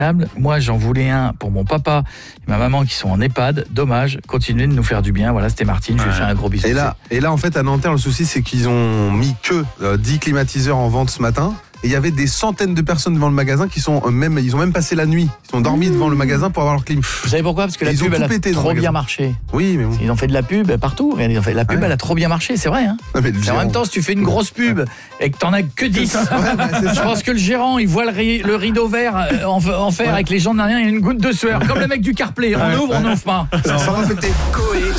Moi, j'en voulais un pour mon papa et ma maman qui sont en EHPAD. Dommage, continuez de nous faire du bien. Voilà, c'était Martine, je lui fais un gros bisou. Et là, en fait, à Nanterre, le souci, c'est qu'ils ont mis que 10 climatiseurs en vente ce matin. Et il y avait des centaines de personnes devant le magasin qui sont ils ont même passé la nuit. Ils sont dormis devant le magasin pour avoir leur clim. Vous savez pourquoi ? Parce que la pub, elle a trop bien marché. Oui, mais bon. Ils ont fait de la pub partout. Ils ont fait la pub, elle a trop bien marché, c'est vrai. Hein. En même temps, si tu fais une grosse pub et que t'en as que 10, je pense que le gérant, il voit le rideau vert en fer avec les gens derrière, il y a une goutte de sueur. Comme le mec du CarPlay. On ouvre pas. Sans répéter.